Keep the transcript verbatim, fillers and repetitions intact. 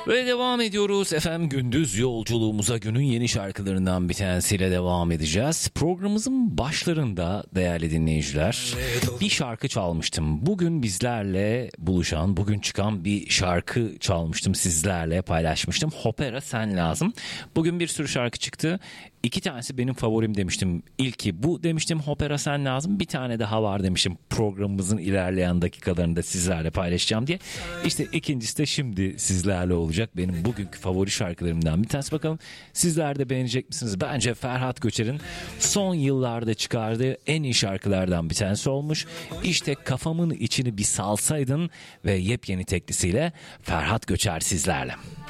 Ve devam ediyoruz efendim, gündüz yolculuğumuza günün yeni şarkılarından bir tanesiyle devam edeceğiz. Programımızın başlarında değerli dinleyiciler bir şarkı çalmıştım. Bugün bizlerle buluşan, bugün çıkan bir şarkı çalmıştım, sizlerle paylaşmıştım. Hopera Sen Lazım. Bugün bir sürü şarkı çıktı. İki tanesi benim favorim demiştim. İlki bu demiştim, Hopera Sen Lazım. Bir tane daha var demiştim, programımızın ilerleyen dakikalarında sizlerle paylaşacağım diye. İşte ikincisi de şimdi sizlerle olacak. Benim bugünkü favori şarkılarımdan bir tanesi. Bakalım sizler de beğenecek misiniz? Bence Ferhat Göçer'in son yıllarda çıkardığı en iyi şarkılardan bir tanesi olmuş. İşte Kafamın içini bir salsaydın ve yepyeni teklisiyle Ferhat Göçer sizlerle.